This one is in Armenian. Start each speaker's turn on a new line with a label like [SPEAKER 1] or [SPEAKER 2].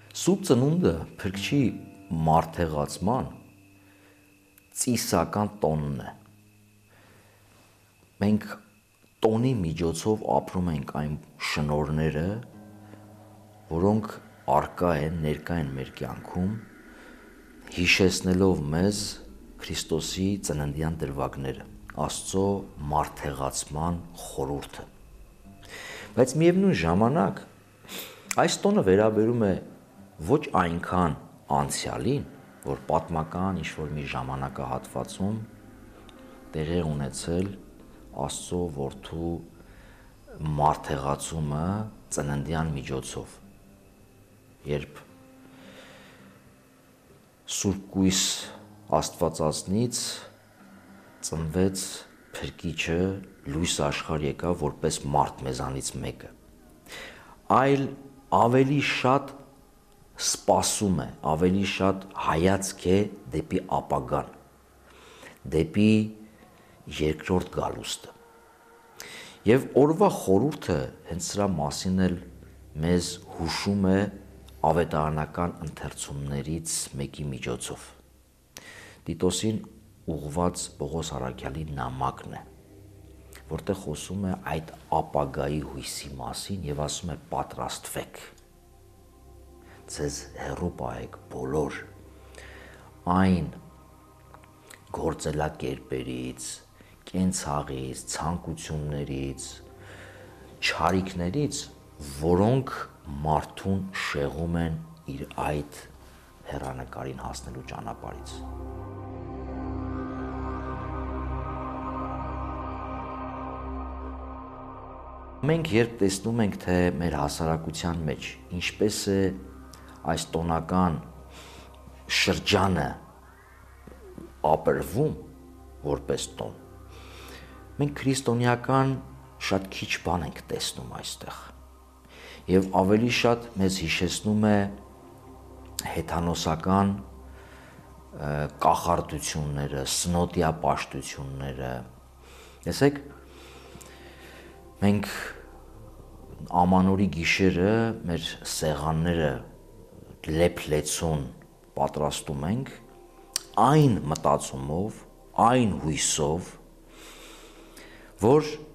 [SPEAKER 1] Սուրբ ծնունդը փրկչի մարդեղացման ծիսական տոնն է։ Մենք տոնի միջոցով ապրում ենք այն շնորհները, որոնք արկա են, ներկա են մեր կյանքում, հիշեցնելով մեզ Քրիստոսի ծննդյան դրվագները, Աստծո մարդեղացման խորհուրդը։ Բայց միևնույն ժամանակ այս տոնը վերաբերում է ոչ այնքան անցյալին, որ պատմական ինչ-որ մի ժամանակահատվածում տեղի ունեցել Աստծո որդու մարդեղացումը ծննդյան միջոցով, երբ Սուրբ Կույս Աստվածածնից ծնվեց Փրկիչը, լույս աշխարհ եկավ որպես մարդ մեզանից մեկը, այլ ավելի շատ սպասում է, ավելի շատ հայացք է դեպի ապագան, դեպի երկրորդ գալուստը։ Եվ օրվա խորհուրդը հենց սրա մասին էլ մեզ հուշում է ավետարանական ընթերցումներից մեկի միջոցով։ Տիտոսին ուղղված Պողոս առաքյալի նամակն է, որտեղ խոսում է այդ ապագայի հույսի մասին եւ ասում է պատրաստվեք, ձեզ հեռու պահեք բոլոր այն գործելակերպերից, կենցաղից, ցանկություններից, չարիքներից, որոնք մարդուն շեղում են իր այդ հեռանկարին հասնելու ճանապարհից։ Մենք երբ տեսնում ենք, թե մեր հասարակության մեջ ինչպես է այս տոնական շրջանը ապրվում որպես տոն, մենք քրիստոնեական շատ քիչ բան ենք տեսնում այստեղ եւ ավելի շատ մեզ հիշեցնում է հեթանոսական կախարդությունները, սնոտիա պաշտությունները։ Տեսեք, մենք ամանորի գիշերը մեր սեղանները լեփ-լեցուն պատրաստում ենք այն մտածումով, այն հույսով, որ